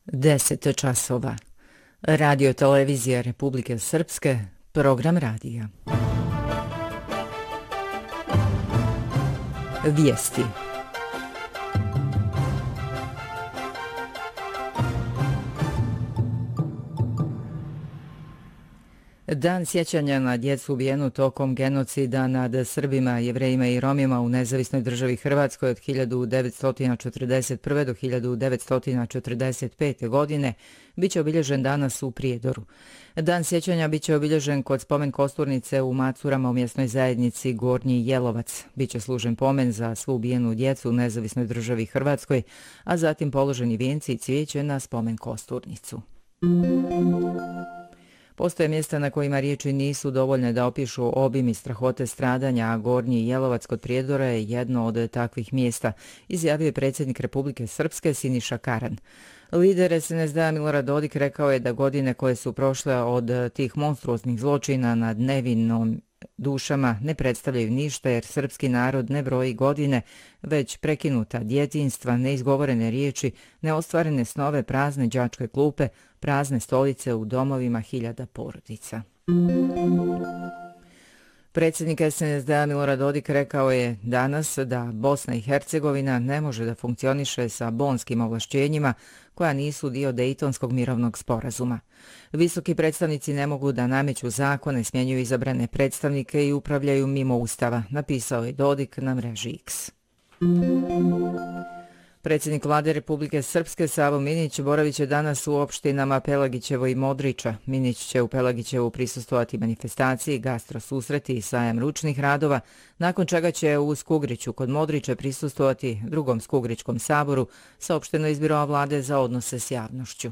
10 časova. Radio televizija Republike Srpske, program radija. Vijesti. Dan sjećanja na djecu ubijenu tokom genocida nad Srbima, Jevrejima i Romima u nezavisnoj državi Hrvatskoj od 1941. do 1945. godine biće obilježen danas u Prijedoru. Dan sjećanja biće obilježen kod spomen kosturnice u Macurama u mjesnoj zajednici Gornji Jelovac. Biće služen pomen za svu ubijenu djecu u nezavisnoj državi Hrvatskoj, a zatim položeni vijenci i cvijeće na spomen kosturnicu. Postoje mjesta na kojima riječi nisu dovoljne da opišu obim i strahote stradanja, a Gornji Jelovac kod Prijedora je jedno od takvih mjesta, izjavio je predsjednik Republike Srpske Siniša Karan. Lider SNSD Milorad Dodik rekao je da godine koje su prošle od tih monstruoznih zločina nad nevinom dušama ne predstavljaju ništa jer srpski narod ne broji godine, već prekinuta djetinjstva, neizgovorene riječi, neostvarene snove, prazne đačke klupe, prazne stolice u domovima hiljada porodica. Predsjednik SNSD Milorad Dodik rekao je danas da Bosna i Hercegovina ne može da funkcioniše sa bonskim ovlašćenjima koja nisu dio Dejtonskog mirovnog sporazuma. Visoki predstavnici ne mogu da nameću zakone, smjenjuju izabrane predstavnike i upravljaju mimo ustava, napisao je Dodik na mreži X. Predsjednik Vlade Republike Srpske Savo Minić boravit će danas u opštinama Pelagićevo i Modriča. Minić će u Pelagićevu prisustvovati manifestaciji, gastro susreti i sajam ručnih radova, nakon čega će u Skugriću kod Modriče prisustvovati drugom Skugričkom saboru, saopšteno iz Biroa Vlade za odnose s javnošću.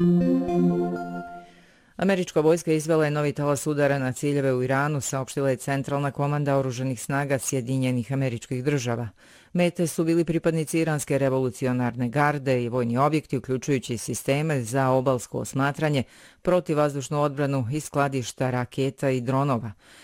Američka vojska izvela je novi talas udara na ciljeve u Iranu, saopštila je Centralna komanda oružanih snaga Sjedinjenih Američkih Država. Mete su bili pripadnici Iranske revolucionarne garde i vojni objekti, uključujući sisteme za obalsko osmatranje, protivvazdušnu odbranu i skladišta raketa i dronova.